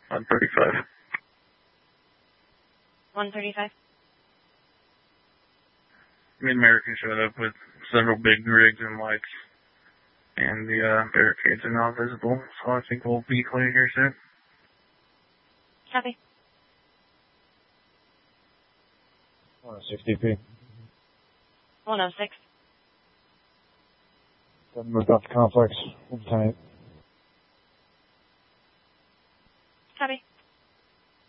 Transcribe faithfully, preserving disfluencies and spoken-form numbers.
one thirty-five. one thirty-five. Mid-American showed up with several big rigs and lights, and the uh, barricades are not visible, so I think we'll be clear here soon. Copy. one oh six D P. one oh six. Seven moved off the complex. Hold tight. Copy.